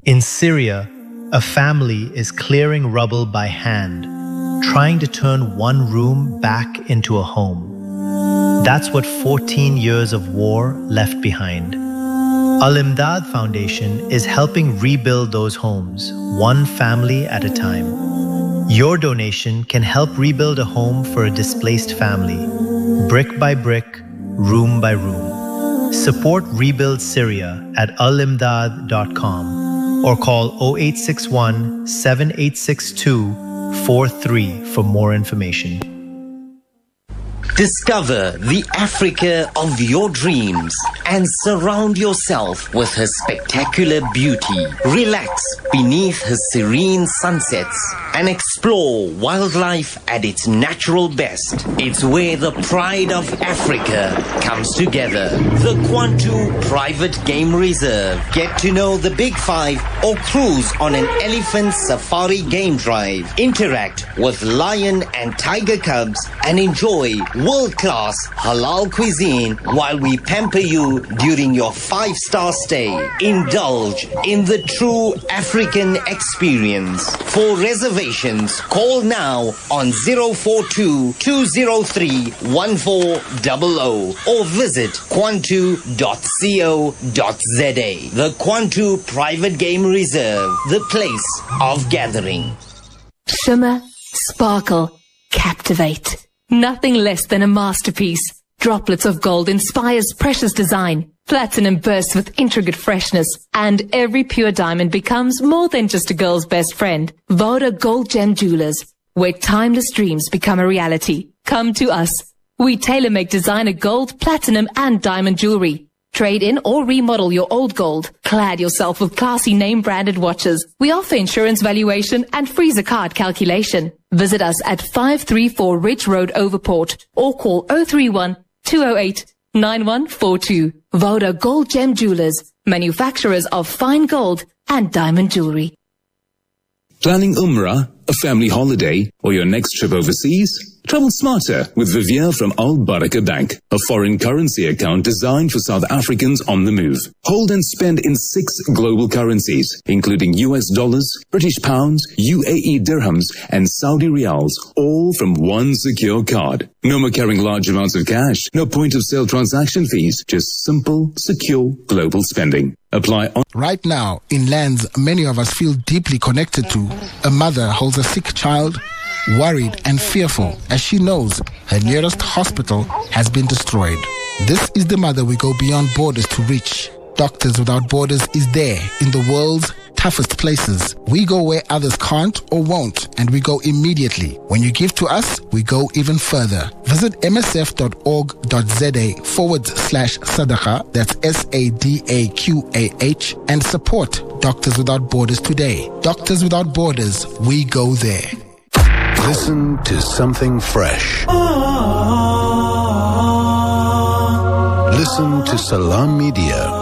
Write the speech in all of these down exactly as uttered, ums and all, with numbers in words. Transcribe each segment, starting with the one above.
In Syria, a family is clearing rubble by hand, trying to turn one room back into a home. That's what fourteen years of war left behind. Al-Imdad Foundation is helping rebuild those homes, one family at a time. Your donation can help rebuild a home for a displaced family, brick by brick, room by room. Support Rebuild Syria at al imdad dot com or call zero eight six one, seven eight six two, four three for more information. Discover the Africa of your dreams and surround yourself with her spectacular beauty. Relax beneath her serene sunsets and explore wildlife at its natural best. It's where the pride of Africa comes together. The Kwantu Private Game Reserve. Get to know the Big Five or cruise on an elephant safari game drive. Interact with lion and tiger cubs and enjoy world-class halal cuisine while we pamper you during your five-star stay. Indulge in the true African experience. For reservations, call now on zero four two, two zero three, one four zero zero or visit kwantu dot co dot za. The Kwantu Private Game Reserve, the place of gathering. Shimmer, sparkle, captivate. Nothing less than a masterpiece. Droplets of gold inspires precious design. Platinum bursts with intricate freshness. And every pure diamond becomes more than just a girl's best friend. Voda Gold Gem Jewelers, where timeless dreams become a reality. Come to us. We tailor-make designer gold, platinum, and diamond jewelry. Trade in or remodel your old gold. Clad yourself with classy name-branded watches. We offer insurance valuation and freezer card calculation. Visit us at five three four Ridge Road, Overport, or call zero three one, two zero eight, nine one four two. Voda Gold Gem Jewelers, manufacturers of fine gold and diamond jewelry. Planning Umrah, a family holiday, or your next trip overseas? Travel smarter with Vivier from Al Baraka Bank, a foreign currency account designed for South Africans on the move. Hold and spend in six global currencies, including U S dollars, British pounds, U A E dirhams, and Saudi riyals, all from one secure card. No more carrying large amounts of cash, no point of sale transaction fees, just simple, secure global spending. Apply on. Right now, in lands many of us feel deeply connected to, a mother holds a sick child, worried and fearful as she knows her nearest hospital has been destroyed. This is the mother we go beyond borders to reach. Doctors Without Borders is there in the world's toughest places. We go where others can't or won't, and we go immediately. When you give to us, we go even further. Visit msf.org.za forward slash sadaqa, that's S A D A Q A H, and support Doctors Without Borders today. Doctors Without Borders, we go there. Listen to something fresh. Listen to Salam Media.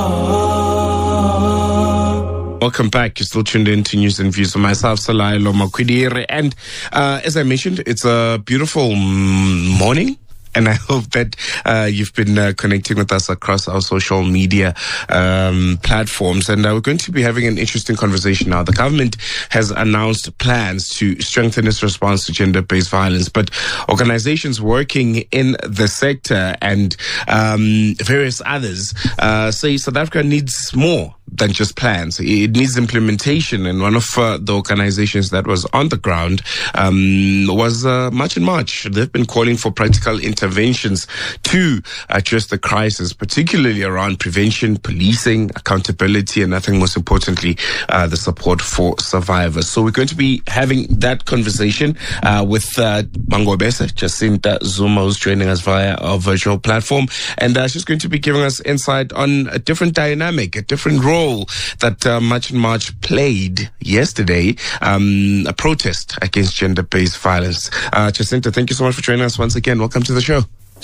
Welcome back. You're still tuned in to News and Views with myself, Salailo Makwidire. And uh, as I mentioned, it's a beautiful morning. And I hope that uh, you've been uh, connecting with us across our social media um, platforms. And uh, we're going to be having an interesting conversation now. The government has announced plans to strengthen its response to gender-based violence. But organizations working in the sector and um, various others uh, say South Africa needs more than just plans. It needs implementation. And one of uh, the organizations that was on the ground um, was uh, March and March. They've been calling for practical interventions to address the crisis, particularly around prevention, policing, accountability, and I think most importantly, uh, the support for survivors. So we're going to be having that conversation uh, with uh, Mangobese Jacinta Zuma, who's joining us via our virtual platform. And uh, she's going to be giving us insight on a different dynamic, a different role that uh, March and March played yesterday, um, a protest against gender-based violence. Uh, Jacinta, thank you so much for joining us once again. Welcome to the show.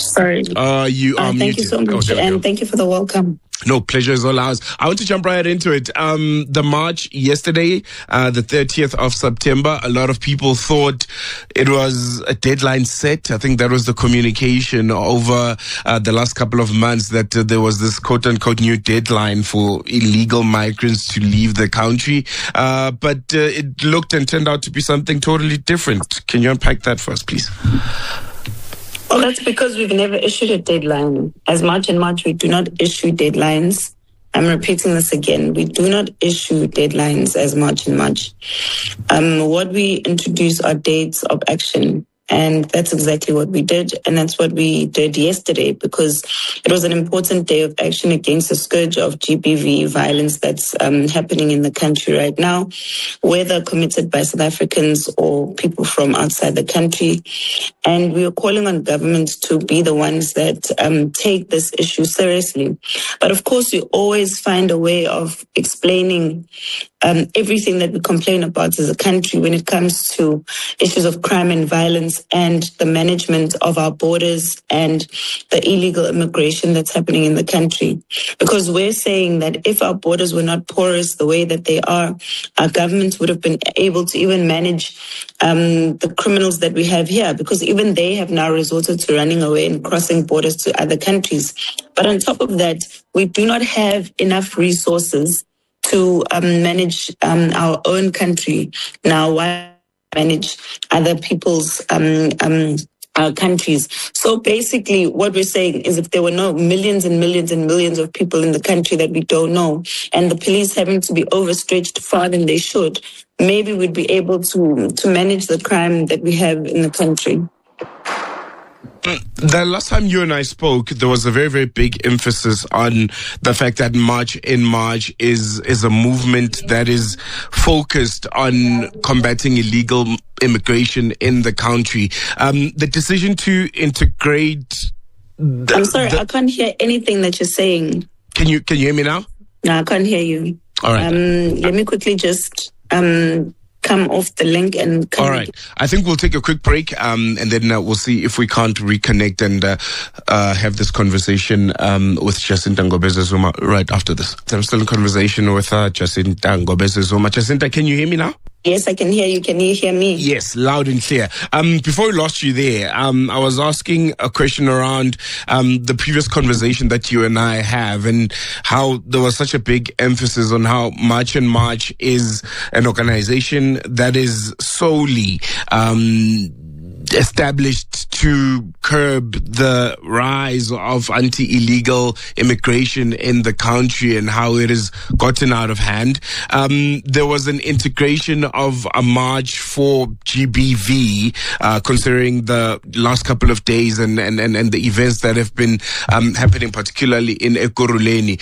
Sorry. Uh, you are uh, Thank muted. you so much, oh, and thank you for the welcome. No, pleasure is all ours. I want to jump right into it. Um, the march yesterday, uh, the thirtieth of September, a lot of people thought it was a deadline set. I think that was the communication over uh, the last couple of months, that uh, there was this quote unquote new deadline for illegal migrants to leave the country. Uh, but uh, it looked and turned out to be something totally different. Can you unpack that for us, please? Well, that's because we've never issued a deadline. As March and March, we do not issue deadlines. I'm repeating this again. We do not issue deadlines as March and March. Um, what we introduce are dates of action. And that's exactly what we did. And that's what we did yesterday, because it was an important day of action against the scourge of G B V violence that's um, happening in the country right now, whether committed by South Africans or people from outside the country. And we are calling on governments to be the ones that um, take this issue seriously. But of course, we always find a way of explaining um, everything that we complain about as a country when it comes to issues of crime and violence and the management of our borders and the illegal immigration that's happening in the country. Because we're saying that if our borders were not porous the way that they are, our government would have been able to even manage um, the criminals that we have here, because even they have now resorted to running away and crossing borders to other countries. But on top of that, we do not have enough resources to um, manage um, our own country. Now, why manage other people's um, um, uh, countries? So basically, what we're saying is, if there were no millions and millions and millions of people in the country that we don't know, and the police having to be overstretched far than they should, maybe we'd be able to to manage the crime that we have in the country. The last time you and I spoke, there was a very, very big emphasis on the fact that March in March is is a movement that is focused on combating illegal immigration in the country. Um, the decision to integrate. The, I'm sorry, the, I can't hear anything that you're saying. Can you can you hear me now? No, I can't hear you. All right. Um, let me quickly just um. come off the link and come. All right. I think we'll take a quick break, um, and then uh, we'll see if we can't reconnect and uh, uh, have this conversation um, with Jacinta Ngobese Zuma right after this. So I'm still in conversation with uh, Jacinta Ngobese Zuma. Jacinta, can you hear me now? Yes, I can hear you. Can you hear me? Yes, loud and clear. Um, before we lost you there, um, I was asking a question around um, the previous conversation that you and I have, and how there was such a big emphasis on how March and March is an organization that is solely um, established to curb the rise of anti-illegal immigration in the country and how it has gotten out of hand. Um, there was an integration of a march for G B V, uh, considering the last couple of days and, and, and, and the events that have been um, happening, particularly in Ekurhuleni.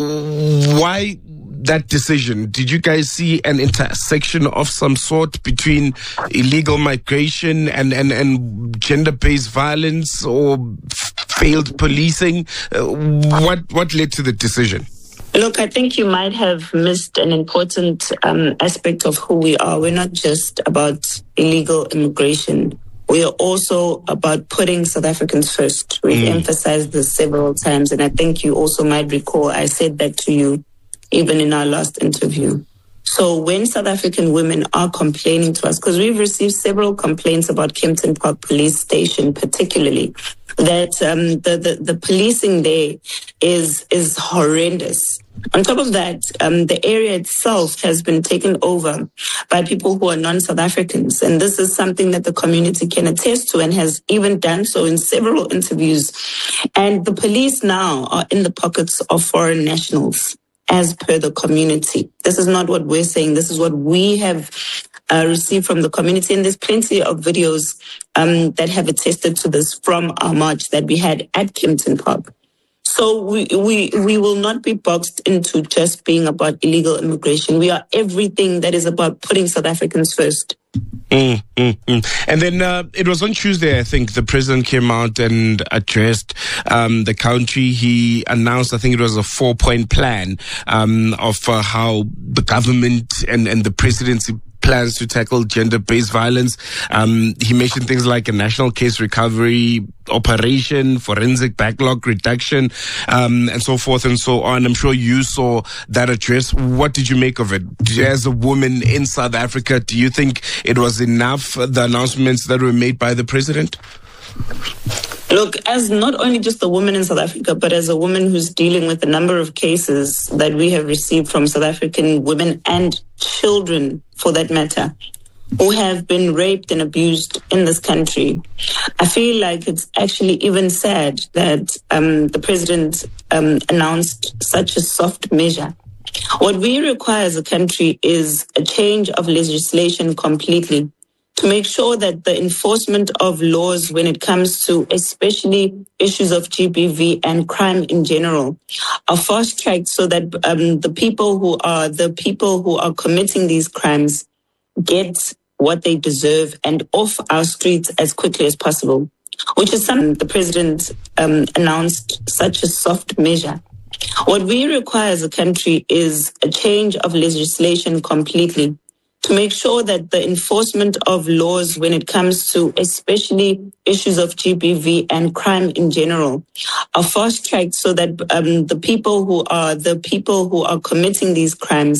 Why that decision? Did you guys see an intersection of some sort between illegal migration and, and, and gender-based violence or f- failed policing? Uh, what what led to the decision? Look, I think you might have missed an important um, aspect of who we are. We're not just about illegal immigration. We are also about putting South Africans first. We've mm. emphasized this several times, and I think you also might recall I said that to you even in our last interview. So when South African women are complaining to us, because we've received several complaints about Kempton Park Police Station particularly, that um, the, the, the policing there is, is horrendous. On top of that, um, the area itself has been taken over by people who are non-South Africans. And this is something that the community can attest to and has even done so in several interviews. And the police now are in the pockets of foreign nationals, as per the community. This is not what we're saying. This is what we have uh, received from the community. And there's plenty of videos um, that have attested to this from our march that we had at Kempton Park. So we, we, we will not be boxed into just being about illegal immigration. We are everything that is about putting South Africans first. Mm, mm, mm. And then uh, it was on Tuesday, I think, the president came out and addressed um, the country. He announced, I think it was a four-point plan um, of uh, how the government and, and the presidency plans to tackle gender-based violence. Um, he mentioned things like a national case recovery operation, forensic backlog reduction, um, and so forth and so on. I'm sure you saw that address. What did you make of it? As a woman in South Africa, do you think it was enough, the announcements that were made by the president? Look, as not only just a woman in South Africa, but as a woman who's dealing with a number of cases that we have received from South African women and children, for that matter, who have been raped and abused in this country, I feel like it's actually even sad that um, the president um, announced such a soft measure. What we require as a country is a change of legislation completely to make sure that the enforcement of laws when it comes to especially issues of G B V and crime in general are fast-tracked so that um, the people who are the people who are committing these crimes get what they deserve and off our streets as quickly as possible, which is something the president um, announced such a soft measure. What we require as a country is a change of legislation completely to make sure that the enforcement of laws when it comes to especially issues of G B V and crime in general are fast-tracked so that um, the people who are the people who are committing these crimes